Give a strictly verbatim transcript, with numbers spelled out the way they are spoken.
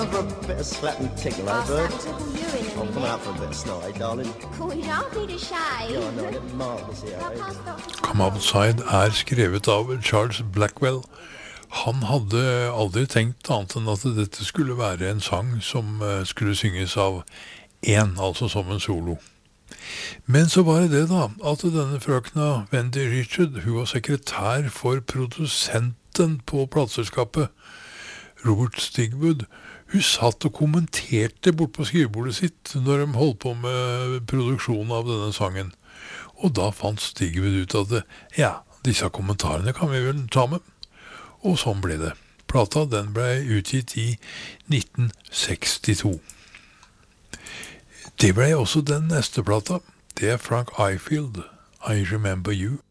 For a bit of slap and tickle, eh, I'll bird? slap tickle you in a I'll come minute. out for a bit of snot, eh, darling? Cool, you don't need a shave. Yeah, I know, I get marvellous here, I'll eh? pass Doctor Come Outside er skrevet av Charles Blackwell. Han hadde aldri tenkt annet enn at dette skulle være en sang som eh, skulle synges av én, altså som en solo. Men så var det det da, at denne frøkna Wendy Richard, hun var sekretær for produsenten på plateselskapet, Robert Stigwood. Hun satt og kommenterte bort på skrivebordet sitt når de holdt på med produksjonen av denne sangen. Og da fant Stigwood ut at det, ja, disse kommentarene kan vi vel ta med. Og sånn ble det. Plata den ble utgitt i nitten sekstito. Det ble også den neste plata. Det er Frank Ifield, I Remember You.